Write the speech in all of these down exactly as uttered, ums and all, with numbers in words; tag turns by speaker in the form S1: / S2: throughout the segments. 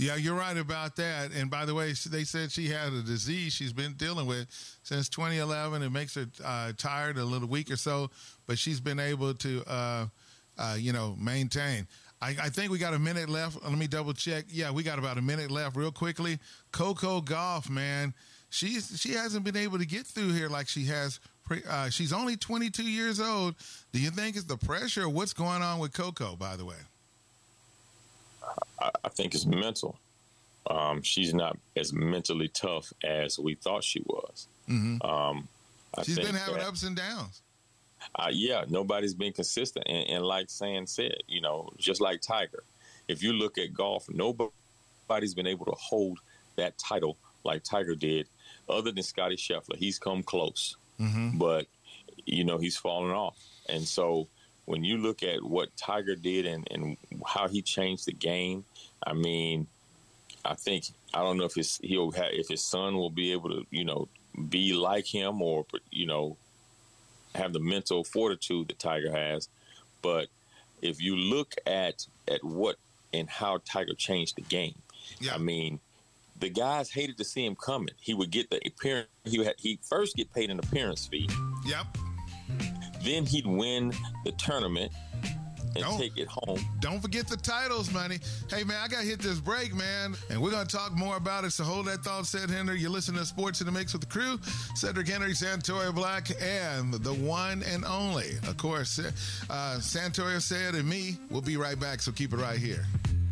S1: Yeah, you're right about that. And by the way, they said she had a disease she's been dealing with since twenty eleven. It makes her uh, tired, a little weak or so, but she's been able to, uh, uh, you know, maintain. I, I think we got a minute left. Let me double check. Yeah, we got about a minute left. Real quickly, Coco Gauff, man, she's she hasn't been able to get through here like she has. Pre- uh, she's only twenty-two years old. Do you think it's the pressure? Or what's going on with Coco? By the way,
S2: I, I think it's mental. Um, she's not as mentally tough as we thought she was.
S1: Mm-hmm.
S2: Um, I
S1: she's
S2: think
S1: been having
S2: that,
S1: ups and downs.
S2: Uh, yeah, nobody's been consistent. And, and like Sam said, you know, just like Tiger, if you look at golf, nobody's been able to hold that title like Tiger did, other than Scottie Scheffler. He's come close,
S1: mm-hmm.
S2: but, you know, he's fallen off. And so when you look at what Tiger did and, and how he changed the game, I mean, I think, I don't know if his, he'll have, if his son will be able to, you know, be like him or, you know, have the mental fortitude that Tiger has. But if you look at at what and how Tiger changed the game,
S1: yeah.
S2: I mean, the guys hated to see him coming. He would get the appearance. He had, he first get paid an appearance fee.
S1: Yep.
S2: Then he'd win the tournament and
S1: don't,
S2: take it home.
S1: Don't forget the titles, money. Hey, man, I got to hit this break, man. And we're going to talk more about it. So hold that thought, Ced Henry. You're listening to Sports in the Mix with the crew. Cedric Henry, Santoria Black, and the one and only, of course, uh, Santoria Said and me. We'll be right back, so keep it right here.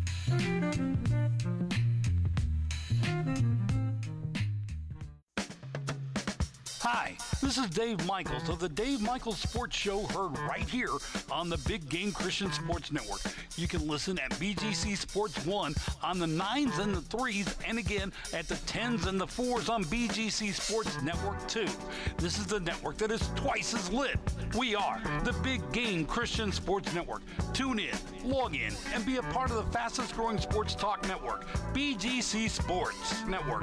S3: Hi, this is Dave Michaels of the Dave Michaels Sports Show, heard right here on the Big Game Christian Sports Network. You can listen at B G C Sports one on the nines and the threes, and again at the tens and the fours on B G C Sports Network two. This is the network that is twice as lit. We are the Big Game Christian Sports Network. Tune in, log in, and be a part of the fastest growing sports talk network, B G C Sports Network.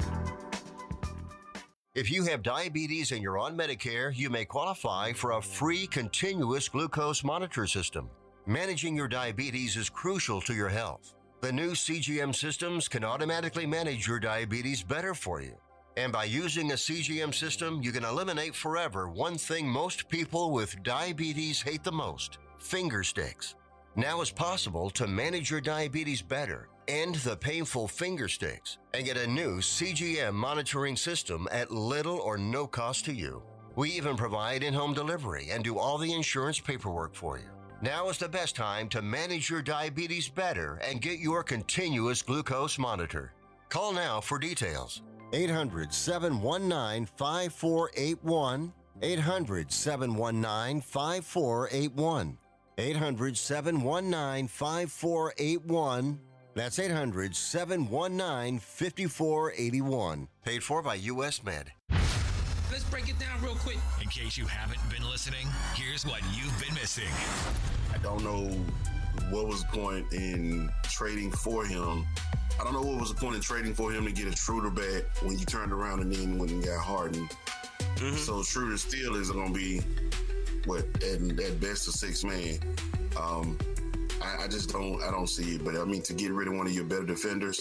S4: If you have diabetes and you're on Medicare, you may qualify for a free continuous glucose monitor system. Managing your diabetes is crucial to your health. The new C G M systems can automatically manage your diabetes better for you. And by using a C G M system, you can eliminate forever one thing most people with diabetes hate the most: finger sticks. Now it's possible to manage your diabetes better, end the painful finger sticks, and get a new C G M monitoring system at little or no cost to you. We even provide in-home delivery and do all the insurance paperwork for you. Now is the best time to manage your diabetes better and get your continuous glucose monitor. Call now for details. eight hundred, seven one nine, five four eight one. eight hundred, seven one nine, five four eight one. eight hundred, seven one nine, five four eight one. That's eight hundred, seven one nine, five four eight one. Paid for by U S Med.
S5: Let's break it down real quick.
S6: In case you haven't been listening, here's what you've been missing.
S7: I don't know what was the point in trading for him. I don't know what was the point in trading for him to get a Schroeder back when you turned around and then when you got Harden. Mm-hmm. So Schroeder still is going to be, what, at, at best a six man. Um, I, I just don't I don't see it. But, I mean, to get rid of one of your better defenders,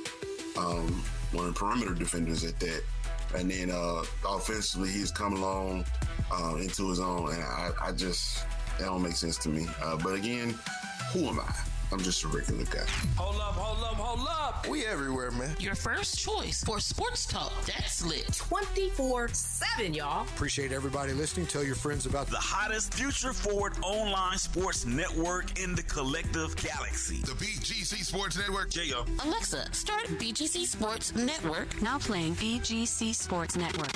S7: um, one of the perimeter defenders at that, and then uh, offensively he's come along uh, into his own, and I, I just, that don't make sense to me. Uh, but, again, who am I? I'm just a regular guy.
S5: Hold up, hold up, hold up.
S7: We everywhere, man.
S8: Your first choice for sports talk that's lit.
S9: twenty-four seven, y'all.
S10: Appreciate everybody listening. Tell your friends about
S11: the hottest future-forward online sports network in the collective galaxy.
S1: The B G C Sports Network.
S11: J-O.
S8: Alexa, start B G C Sports Network.
S12: Now playing B G C Sports Network.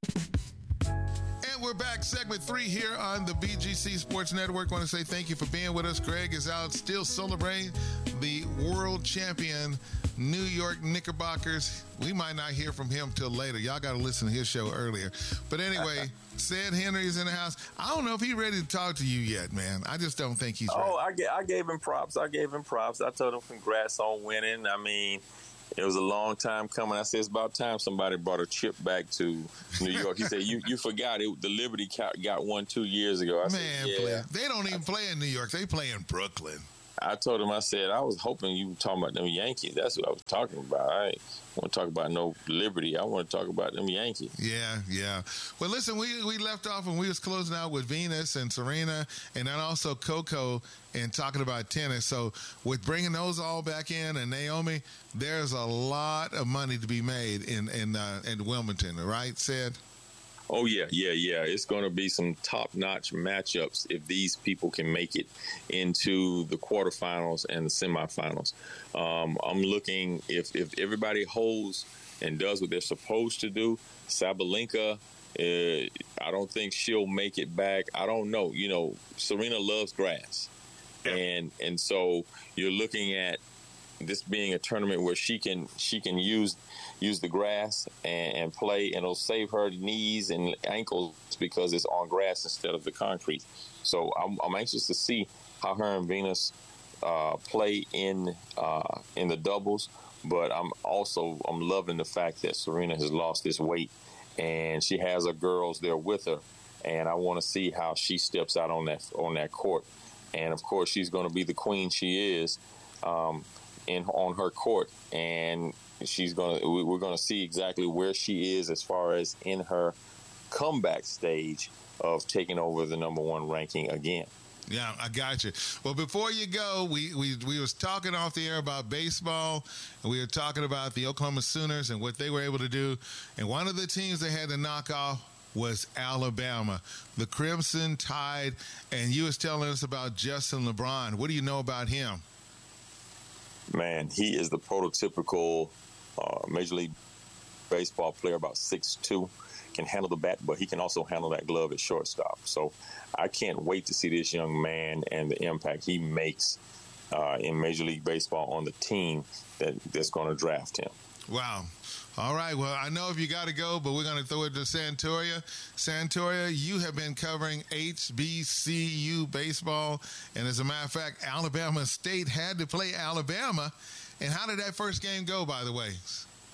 S1: And we're back, segment three here on the B G C Sports Network. I want to say thank you for being with us. Greg is out still celebrating the world champion New York Knickerbockers. We might not hear from him till later. Y'all got to listen to his show earlier. But anyway, Ced Henry's in the house. I don't know if he's ready to talk to you yet, man. I just don't think he's ready.
S2: Oh, I, I gave him props. I gave him props. I told him congrats on winning. I mean, it was a long time coming. I said, it's about time somebody brought a chip back to New York. He said, you you forgot it. The Liberty got one two years ago. I
S1: Man,
S2: said, yeah.
S1: play. They don't even play in New York. They play in Brooklyn.
S2: I told him, I said, I was hoping you were talking about them Yankees. That's what I was talking about. I ain't want to talk about no Liberty. I want to talk about them Yankees.
S1: Yeah, yeah. Well, listen, we, we left off when we was closing out with Venus and Serena and then also Coco and talking about tennis. So with bringing those all back in and Naomi, there's a lot of money to be made in, in, uh, in Wilmington, right, Sid?
S2: Oh, yeah, yeah, yeah. It's going to be some top-notch matchups if these people can make it into the quarterfinals and the semifinals. Um, I'm looking, if, if everybody holds and does what they're supposed to do, Sabalenka, uh, I don't think she'll make it back. I don't know. You know, Serena loves grass. Yeah. And and so you're looking at this being a tournament where she can she can use use the grass and, and play, and it'll save her knees and ankles because it's on grass instead of the concrete. So I'm, I'm anxious to see how her and Venus uh, play in uh, in the doubles. But I'm also I'm loving the fact that Serena has lost this weight, and she has her girls there with her, and I want to see how she steps out on that on that court. And of course, she's going to be the queen she is um, in on her court, and she's going to. We're going to see exactly where she is as far as in her comeback stage of taking over the number one ranking again.
S1: Yeah, I got you. Well, before you go, we, we we was talking off the air about baseball, and we were talking about the Oklahoma Sooners and what they were able to do. And one of the teams they had to knock off was Alabama, the Crimson Tide. And you was telling us about Justin LeBron. What do you know about him?
S2: Man, he is the prototypical uh, Major League Baseball player, about six two. Can handle the bat, but he can also handle that glove at shortstop. So I can't wait to see this young man and the impact he makes uh, in Major League Baseball on the team that, that's going to draft him.
S1: Wow. All right. Well, I know if you got to go, but we're going to throw it to Santoria. Santoria, you have been covering H B C U baseball. And as a matter of fact, Alabama State had to play Alabama. And how did that first game go, by the way?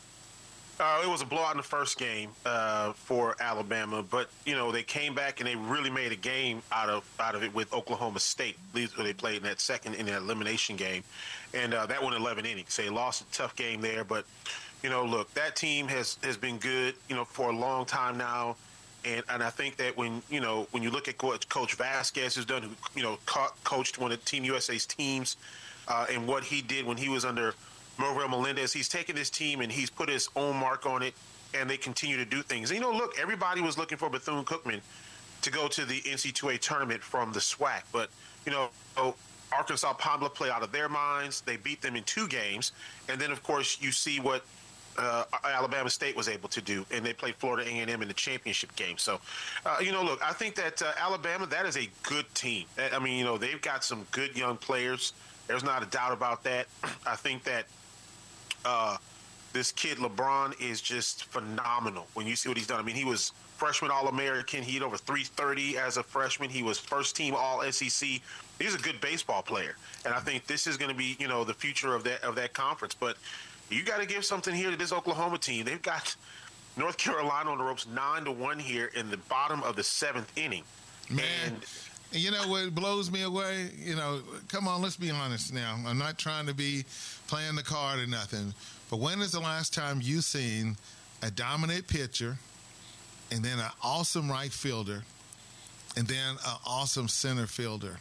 S13: Uh, it was a blowout in the first game uh, for Alabama, but you know they came back and they really made a game out of out of it with Oklahoma State. They played in that second in that elimination game, and uh, that went eleven innings. They lost a tough game there, but you know, look, that team has, has been good, you know, for a long time now, and and I think that when you know when you look at what Coach Vasquez has done, who you know co- coached one of Team U S A's teams, uh, and what he did when he was under Manuel Melendez, he's taken this team and he's put his own mark on it, and they continue to do things. And, you know, look, everybody was looking for Bethune-Cookman to go to the N C double A tournament from the SWAC. But, you know, Arkansas Pablo played out of their minds. They beat them in two games. And then, of course, you see what uh, Alabama State was able to do, and they played Florida A and M in the championship game. So, uh, you know, look, I think that uh, Alabama, that is a good team. I mean, you know, they've got some good young players. There's not a doubt about that. I think that Uh, this kid LeBron is just phenomenal when you see what he's done. I mean, he was freshman All-American. He had over three thirty as a freshman. He was first-team All-S E C. He's a good baseball player, and I think this is going to be, you know, the future of that of that conference. But you got to give something here to this Oklahoma team. They've got North Carolina on the ropes nine to one here in the bottom of the seventh inning.
S1: Man.
S13: And
S1: you know what blows me away? You know, come on, let's be honest now. I'm not trying to be playing the card or nothing, but when is the last time you seen a dominant pitcher and then an awesome right fielder and then an awesome center fielder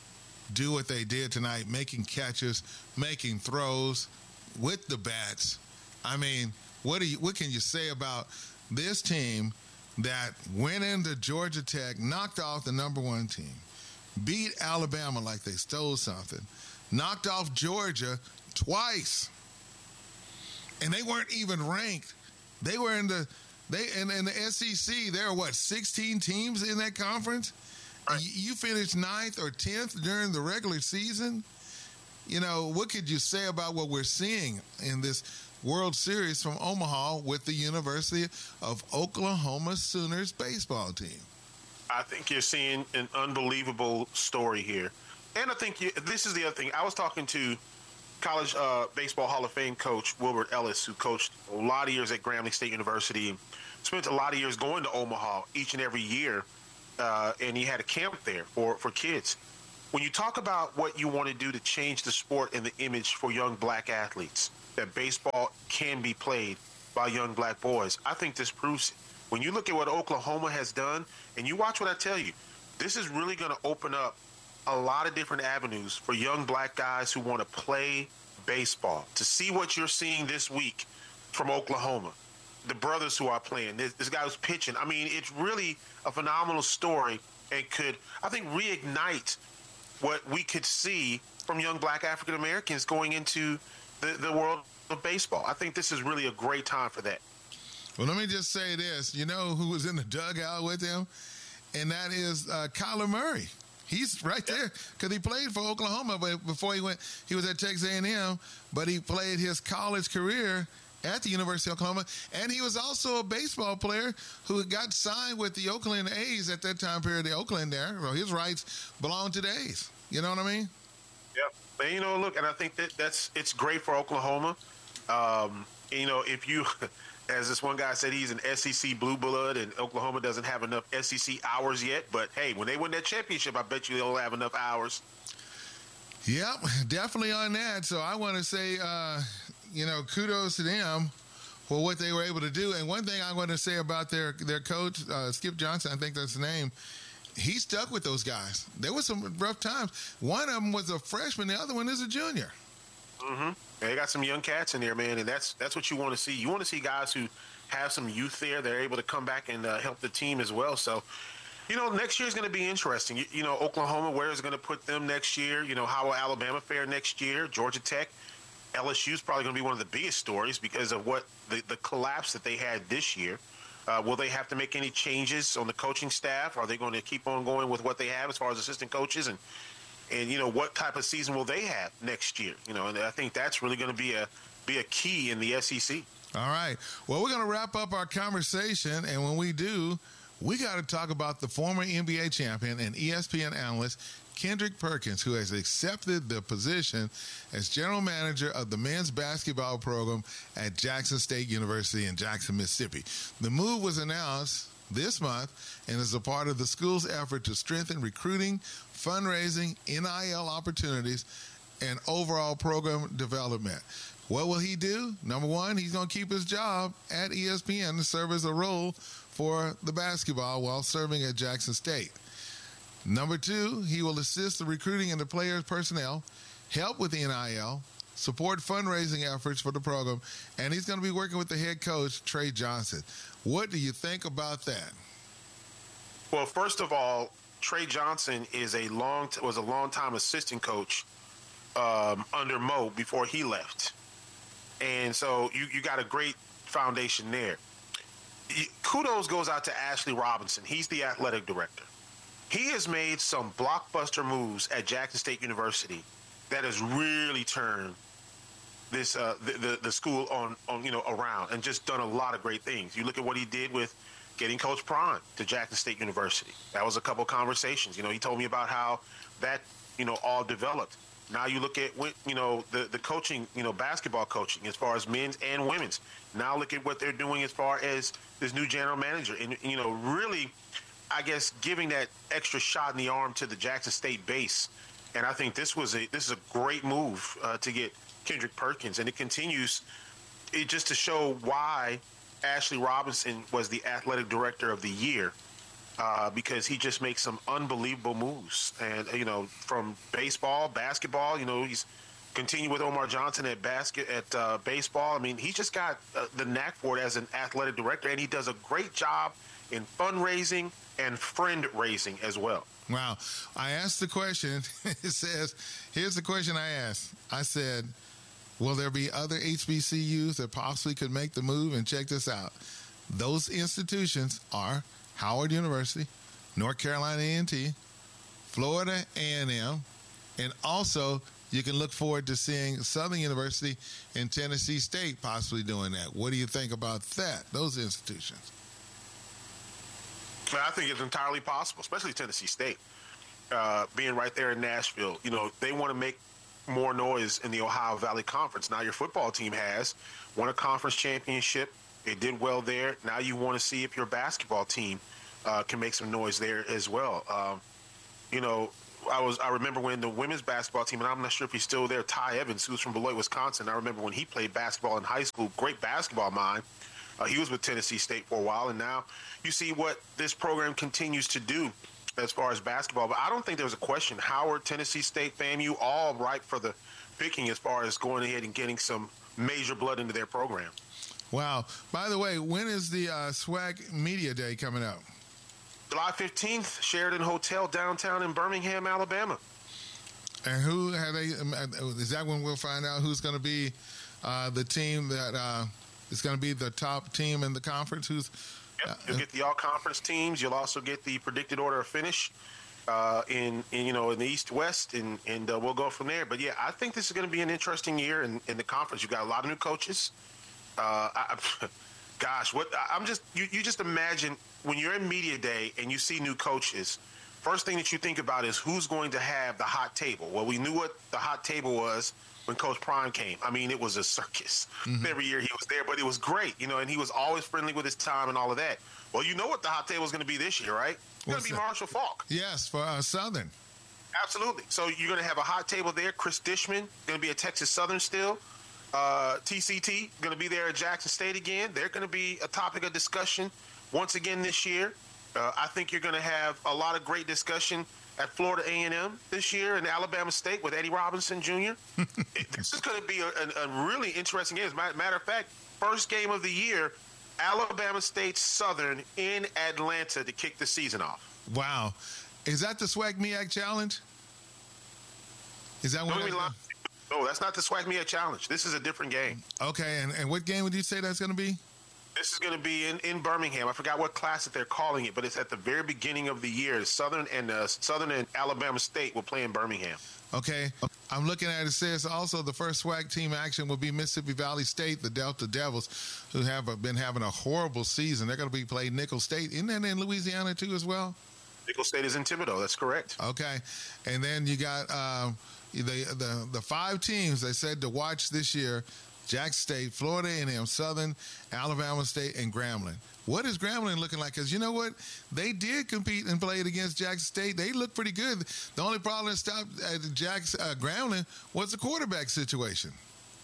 S1: do what they did tonight, making catches, making throws with the bats? I mean, what do you, what can you say about this team that went into Georgia Tech, knocked off the number one team, beat Alabama like they stole something, knocked off Georgia twice, and they weren't even ranked. They were in the they in, in the S E C. There are what, sixteen teams in that conference? Right. You finished ninth or tenth during the regular season. You know, what could you say about what we're seeing in this World Series from Omaha with the University of Oklahoma Sooners baseball team?
S13: I think you're seeing an unbelievable story here. And I think you, this is the other thing. I was talking to College uh, Baseball Hall of Fame coach Wilbert Ellis, who coached a lot of years at Grambling State University, spent a lot of years going to Omaha each and every year, uh, and he had a camp there for, for kids. when you talk about what you want to do to change the sport and the image for young black athletes, that baseball can be played by young black boys, I think this proves it. When you look at what Oklahoma has done, and you watch what I tell you, this is really going to open up a lot of different avenues for young black guys who want to play baseball. To see what you're seeing this week from Oklahoma, the brothers who are playing, this, this guy who's pitching. I mean, it's really a phenomenal story and could, I think, reignite what we could see from young black African Americans going into the, the world of baseball. I think this is really a great time for that.
S1: Well, let me just say this. You know who was in the dugout with him? And that is uh, Kyler Murray. He's right there because he played for Oklahoma, but before he went, he was at Texas A and M, but he played his college career at the University of Oklahoma, and he was also a baseball player who got signed with the Oakland A's at that time period, the Oakland there. Well, his rights belong to the A's. You know what I mean?
S13: Yep. And, you know, look, and I think that that's it's great for Oklahoma. Um, you know, if you, as this one guy said, he's an S E C blue blood, and Oklahoma doesn't have enough S E C hours yet. But, hey, when they win that championship, I bet you they'll have enough hours.
S1: Yep, definitely on that. So I want to say, uh, you know, kudos to them for what they were able to do. And one thing I want to say about their, their coach, uh, Skip Johnson, I think that's his name, he stuck with those guys. There were some rough times. One of them was a freshman. The other one is a junior.
S13: Mm-hmm. They got some young cats in there, man, and that's that's what you want to see. You want to see guys who have some youth there. They're able to come back and uh, help the team as well. So, you know, next year is going to be interesting. You, you know, Oklahoma, where is it going to put them next year? You know, how will Alabama fare next year? Georgia Tech, L S U is probably going to be one of the biggest stories because of what the, the collapse that they had this year. Uh, will they have to make any changes on the coaching staff? Are they going to keep on going with what they have as far as assistant coaches? And, and you know, what type of season will they have next year? You know, and I think that's really going to be a be a key in the S E C.
S1: All right. Well, we're going to wrap up our conversation, and when we do, we got to talk about the former N B A champion and E S P N analyst, Kendrick Perkins, who has accepted the position as general manager of the men's basketball program at Jackson State University in Jackson, Mississippi. The move was announced this month and is a part of the school's effort to strengthen recruiting, fundraising, N I L opportunities, and overall program development. What will he do? Number one, he's going to keep his job at E S P N to serve as a role for the basketball while serving at Jackson State. Number two, he will assist the recruiting and the players' personnel, help with the N I L, support fundraising efforts for the program, and he's going to be working with the head coach, Trey Johnson. What do you think about that?
S13: Well, first of all, Trey Johnson is a long was a long-time assistant coach um, under Mo before he left. And so you, you got a great foundation there. Kudos goes out to Ashley Robinson. He's the athletic director. He has made some blockbuster moves at Jackson State University that has really turned this uh, the, the the school on on you know around and just done a lot of great things. You look at what he did with getting Coach Prime to Jackson State University. That was a couple of conversations. You know, he told me about how that you know all developed. Now you look at you know the the coaching, you know basketball coaching as far as men's and women's. Now look at what they're doing as far as this new general manager, and you know really, I guess giving that extra shot in the arm to the Jackson State base. And I think this was a this is a great move uh, to get Kendrick Perkins, and it continues it just to show why Ashley Robinson was the athletic director of the year. Uh, because he just makes some unbelievable moves. And, you know, from baseball, basketball, you know, he's continued with Omar Johnson at basket at uh, baseball. I mean, he just got uh, the knack for it as an athletic director, and he does a great job in fundraising and friend raising as well.
S1: Wow. I asked the question. It says, here's the question I asked. I said, will there be other H B C Us that possibly could make the move? And check this out. Those institutions are Howard University, North Carolina A and T, Florida A and M, and also you can look forward to seeing Southern University and Tennessee State possibly doing that. What do you think about that, those institutions?
S13: I think it's entirely possible, especially Tennessee State, uh, being right there in Nashville. You know, they want to make more noise in the Ohio Valley Conference. Now your football team has won a conference championship. They did well there. Now you want to see if your basketball team uh, can make some noise there as well. Um, you know, I was I remember when the women's basketball team, and I'm not sure if he's still there, Ty Evans, who's from Beloit, Wisconsin. I remember when he played basketball in high school, great basketball mind. Uh, he was with Tennessee State for a while, and now you see what this program continues to do as far as basketball. But I don't think there's a question. Howard, Tennessee State, FAMU, all ripe for the picking as far as going ahead and getting some major blood into their program.
S1: Wow. By the way, when is the uh, SWAC Media Day coming up?
S13: July fifteenth, Sheridan Hotel downtown in Birmingham, Alabama.
S1: And who have they? Is that when we'll find out who's going to be uh, the team that uh, is going to be the top team in the conference? Who's?
S13: Yep, you'll get the all-conference teams. You'll also get the predicted order of finish uh, in, in you know in the East-West, and and uh, we'll go from there. But yeah, I think this is going to be an interesting year in, in the conference. You've got a lot of new coaches. Uh, I, gosh, what I'm just you, you just imagine when you're in media day and you see new coaches. First thing that you think about is who's going to have the hot table. Well, we knew what the hot table was when Coach Prime came. I mean, it was a circus. Mm-hmm. Every year he was there, but it was great, you know, and he was always friendly with his time and all of that. Well, you know what the hot table is going to be this year, right? It's going to be Marshall Faulk.
S1: Yes, for uh, Southern.
S13: Absolutely. So you're going to have a hot table there. Chris Dishman, going to be at Texas Southern still. Uh, T C T, going to be there at Jackson State again. They're going to be a topic of discussion once again this year. Uh, I think you're going to have a lot of great discussion at Florida A and M this year and Alabama State with Eddie Robinson Junior This is going to be a, a, a really interesting game. As a matter of fact, first game of the year, Alabama State Southern in Atlanta to kick the season off.
S1: Wow. Is that the SWAC M E A C Challenge? Is that one?
S13: No, that's not the SWAC M E A C Challenge. This is a different game.
S1: Okay, and, and what game would you say that's going to be?
S13: This is going to be in, in Birmingham. I forgot what class that they're calling it, but it's at the very beginning of the year. Southern and uh, Southern and Alabama State will play in Birmingham.
S1: Okay. I'm looking at it. It says also the first SWAC team action will be Mississippi Valley State, the Delta Devils, who have been having a horrible season. They're going to be playing Nicholls State. Isn't that in Louisiana too as well?
S13: Nicholls State is in Thibodeau. That's correct.
S1: Okay. And then you got um, the, the, the five teams they said to watch this year: Jackson State, Florida A and M, Southern, Alabama State, and Grambling. What is Grambling looking like? Because you know what? They did compete and played against Jackson State. They looked pretty good. The only problem that stopped at Jackson, uh, Grambling was the quarterback situation.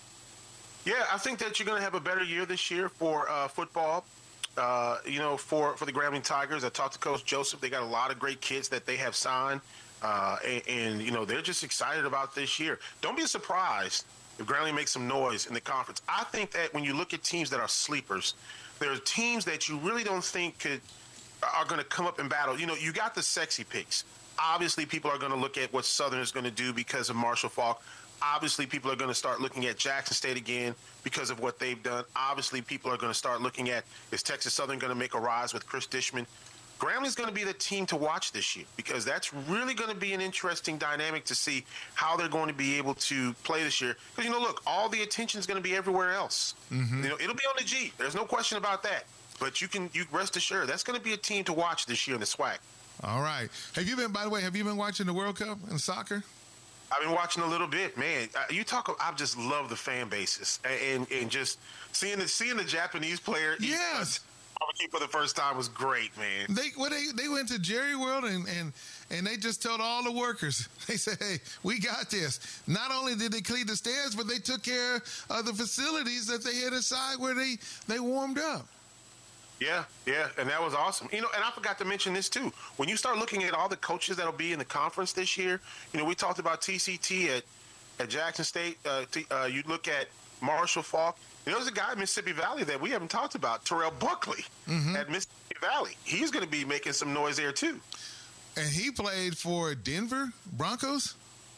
S13: Yeah, I think that you're going to have a better year this year for uh, football. Uh, you know, for, for the Grambling Tigers. I talked to Coach Joseph. They got a lot of great kids that they have signed. Uh, and, and, you know, they're just excited about this year. Don't be surprised if Grambling makes some noise in the conference. I think that when you look at teams that are sleepers, there are teams that you really don't think could are going to come up and battle. You know, you got the sexy picks. Obviously, people are going to look at what Southern is going to do because of Marshall Faulk. Obviously, people are going to start looking at Jackson State again because of what they've done. Obviously, people are going to start looking at, is Texas Southern going to make a rise with Chris Dishman? Grambling's going to be the team to watch this year because that's really going to be an interesting dynamic to see how they're going to be able to play this year. Because, you know, look, all the attention is going to be everywhere else. Mm-hmm. You know, it'll be on the G. There's no question about that. But you can you rest assured that's going to be a team to watch this year in the SWAC.
S1: All right. Have you been, by the way, have you been watching the World Cup in soccer?
S13: I've been watching a little bit, man. Uh, you talk. I just love the fan bases and and, and just seeing the seeing the Japanese player.
S1: Yes.
S13: Barbecue for the first time was great, man.
S1: They well, they they went to Jerry World and and and they just told all the workers. They said, "Hey, we got this." Not only did they clean the stands, but they took care of the facilities that they had inside where they they warmed up.
S13: Yeah, yeah, and that was awesome. You know, and I forgot to mention this too. When you start looking at all the coaches that'll be in the conference this year, you know, we talked about T C T at, at Jackson State. Uh, t- uh, you look at Marshall Faulk. You know, there's a guy in Mississippi Valley that we haven't talked about, Terrell Buckley mm-hmm. at Mississippi Valley. He's going to be making some noise there too.
S1: And he played for Denver Broncos?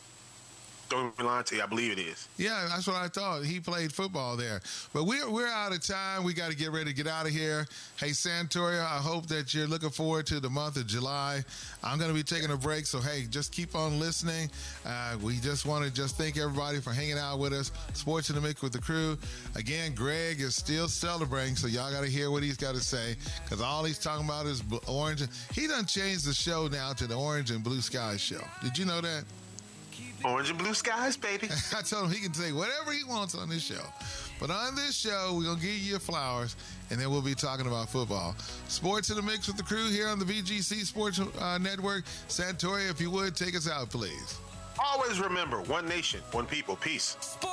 S13: Don't be lying to you. I believe it is.
S1: Yeah, that's what I thought. He played football there. But we're we're out of time. We got to get ready to get out of here. Hey, Santoria, I hope that you're looking forward to the month of July. I'm going to be taking a break, so, hey, just keep on listening. Uh, we just want to just thank everybody for hanging out with us. Sports in the Mix with the crew. Again, Greg is still celebrating, so y'all got to hear what he's got to say because all he's talking about is orange. He done changed the show now to the Orange and Blue Sky Show. Did you know that?
S13: Orange and blue skies, baby.
S1: I told him he can say whatever he wants on this show. But on this show, we're going to give you your flowers, and then we'll be talking about football. Sports in the Mix with the crew here on the V G C Sports uh, Network. Santori, if you would, take us out, please.
S13: Always remember, one nation, one people. Peace.